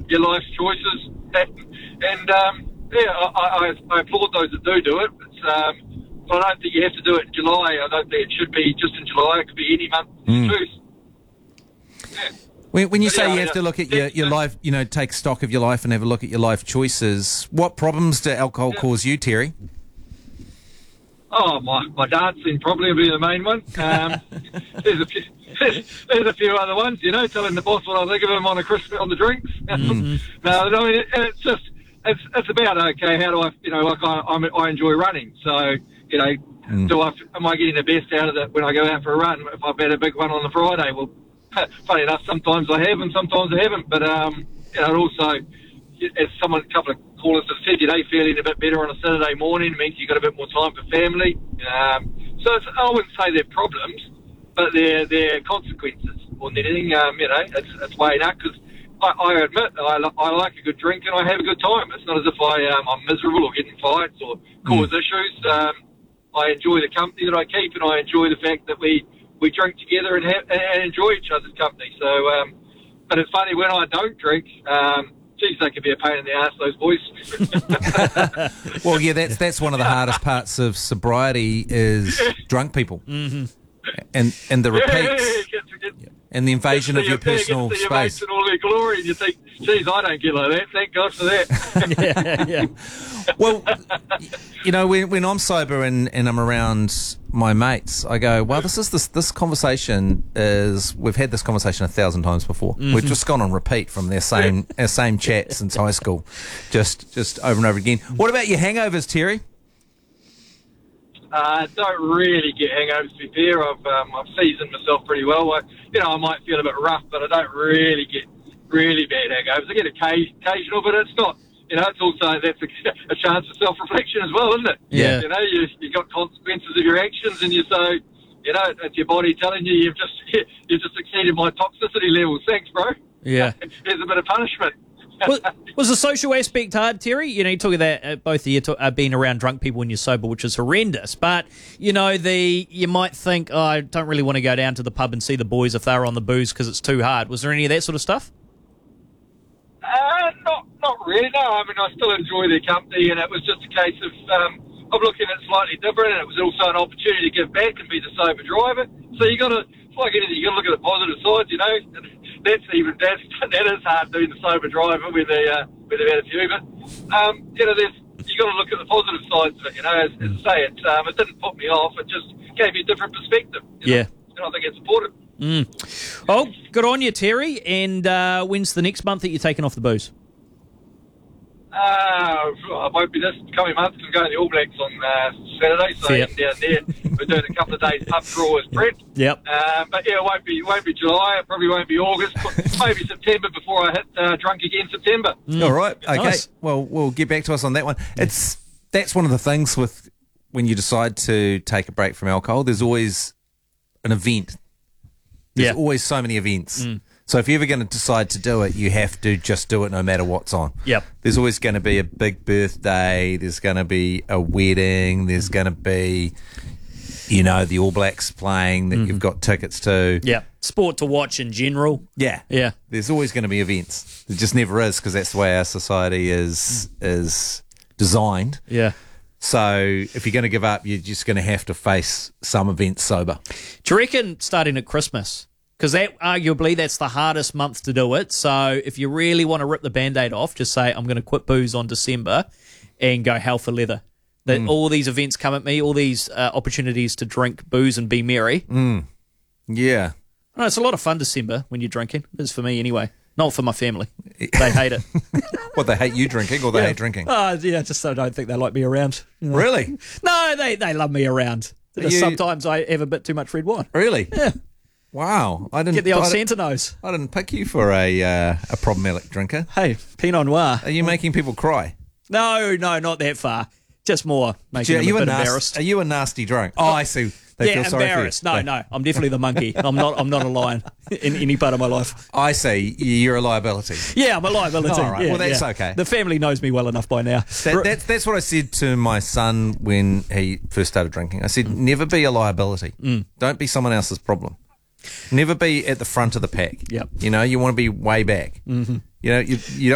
your life's choices. I applaud those that do it. But I don't think you have to do it in July. I don't think it should be just in July. It could be any month you choose. Yeah. When you say you have to look at your life, take stock of your life and have a look at your life choices, what problems do alcohol cause you, Terry? Oh, my dancing probably will be the main one. There's a few other ones, telling the boss what I think of him on the drinks. No, I mean, it's about okay. How do I enjoy running, so am I getting the best out of it when I go out for a run? If I've had a big one on the Friday, well, funny enough, sometimes I have and sometimes I haven't. But also, as a couple of callers have said, feeling a bit better on a Saturday morning means you've got a bit more time for family. So I wouldn't say they're problems, but they're consequences more than anything. It's weighing up because I admit I like a good drink and I have a good time. It's not as if I'm miserable or getting fights or cause issues. I enjoy the company that I keep, and I enjoy the fact that we drink together and enjoy each other's company. So, but it's funny when I don't drink. Geez, they can be a pain in the ass, those boys. Well, yeah, that's one of the hardest parts of sobriety is drunk people, and the repeats. And the invasion of your personal space. Your mates in all their glory, and you think, geez, I don't get like that. Thank God for that. Well, when I'm sober and I'm around my mates, I go, well, this conversation we've had this conversation 1,000 times before. We've just gone on repeat from our same chat since high school, just over and over again. What about your hangovers, Terry? Don't really get hangovers, to be fair. I've seasoned myself pretty well. I might feel a bit rough, but I don't really get really bad hangovers. I get occasional, but it's not. It's also that's a chance for self-reflection as well, isn't it? Yeah. You've got consequences of your actions, and it's your body telling you you've just exceeded my toxicity levels. Thanks, bro. Yeah. There's a bit of punishment. Was the social aspect hard, Terry? You talk about both of you being around drunk people when you're sober, which is horrendous. But you might think, I don't really want to go down to the pub and see the boys if they're on the booze because it's too hard. Was there any of that sort of stuff? Not really. No, I mean I still enjoy their company, and it was just a case of looking at it slightly different, and it was also an opportunity to give back and be the sober driver. So it's like anything, you got to look at the positive sides, That is hard doing the sober driver with they've had a few, but you got to look at the positive sides of it. As I say, it didn't put me off. It just gave me a different perspective. And I think it's important. Oh, good on you, Terry. And when's the next month that you're taking off the booze? I won't be this coming month because I'm going to the All Blacks on Saturday, so I'm down there. We're doing a couple of days pub crawl as Brett. Yep. But it won't be July. It probably won't be August. Maybe September before I hit drunk again. September. All right. Okay. Nice. Well, we'll get back to us on that one. That's one of the things with when you decide to take a break from alcohol. There's always an event. There's always so many events. So if you're ever going to decide to do it, you have to just do it no matter what's on. Yep. There's always going to be a big birthday. There's going to be a wedding. There's going to be, the All Blacks playing that you've got tickets to. Yeah. Sport to watch in general. Yeah. Yeah. There's always going to be events. There just never is because that's the way our society is designed. Yeah. So if you're going to give up, you're just going to have to face some events sober. Do you reckon starting at Christmas? Because arguably that's the hardest month to do it. So if you really want to rip the Band-Aid off, just say, I'm going to quit booze on December and go hell for leather. That all these events come at me, all these opportunities to drink booze and be merry. Yeah. I know, it's a lot of fun December when you're drinking. It is for me anyway. Not for my family. They hate it. What, they hate you drinking or they hate drinking? Just I don't think they like me around. Really? No, they love me around. Sometimes I have a bit too much red wine. Really? Yeah. Wow. I didn't get the old Santa nose. I didn't pick you for a problematic drinker. Hey, Pinot Noir. Are you making people cry? No, not that far. Just more making them a bit embarrassed. Are you a nasty drunk? Oh, I see. They feel sorry embarrassed. For you. No, I'm definitely the monkey. I'm not a lion in any part of my life. I see. You're a liability. Yeah, I'm a liability. All right. Yeah, well, that's okay. The family knows me well enough by now. That's what I said to my son when he first started drinking. I said, never be a liability. Don't be someone else's problem. Never be at the front of the pack. Yep. You want to be way back. You don't